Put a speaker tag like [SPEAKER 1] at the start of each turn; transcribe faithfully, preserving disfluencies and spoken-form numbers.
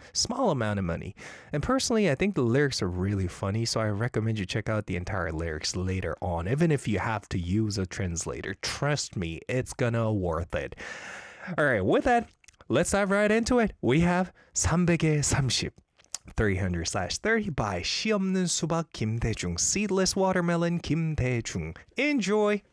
[SPEAKER 1] small amount of money. And personally, I think the lyrics are really funny, so I recommend you check out the entire lyrics later on, even if you have to use a translator. Trust me, it's gonna worth it. All right, with that, let's dive right into it. We have 삼백에 삼십. three hundred slash thirty by 씨 없는 수박 김대중, Seedless Watermelon 김대중. Enjoy!